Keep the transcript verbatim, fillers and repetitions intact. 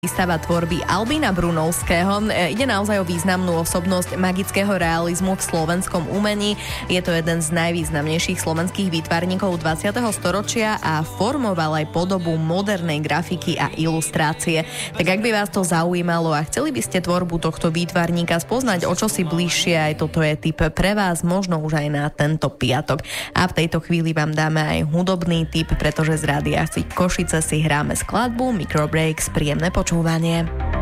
Výstava tvorby Albína Brunovského. Ide naozaj o významnú osobnosť magického realizmu v slovenskom umení. Je to jeden z najvýznamnejších slovenských výtvarníkov dvadsiateho storočia a formoval aj podobu modernej grafiky a ilustrácie. Tak ak by vás to zaujímalo a chceli by ste tvorbu tohto výtvarníka spoznať o čosi bližšie, aj toto je tip pre vás, možno už aj na tento piatok. A v tejto chvíli vám dáme aj hudobný tip, pretože z Rádia Košice si hráme skladbu Microbreaks. Príjemné počúvanie.